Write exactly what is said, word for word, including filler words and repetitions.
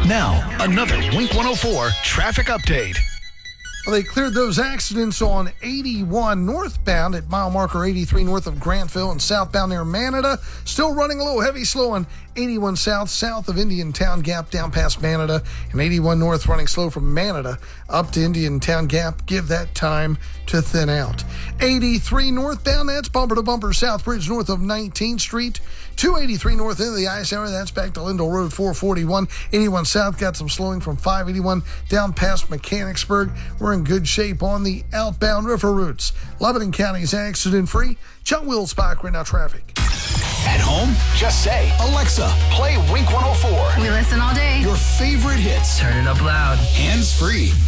Now, another Wink one oh four traffic update. Well, they cleared those accidents on eighty-one northbound at mile marker eighty-three north of Grantville and southbound near Manada. Still running a little heavy slow on eighty-one south, south of Indian Town Gap down past Manada, and eighty-one north running slow from Manada up to Indian Town Gap. Give that time to thin out. eighty-three northbound, that's bumper to bumper South Bridge north of nineteenth Street. two eighty-three north into the ice area, that's back to Lindell Road four forty-one. eighty-one south got some slowing from five eighty-one down past Mechanicsburg. We're in good shape on the outbound river routes. Lebanon County's accident-free. John Wills Spike right now traffic. At home, just say, Alexa, play Wink one oh four. We listen all day. Your favorite hits. Turn it up loud. Hands-free.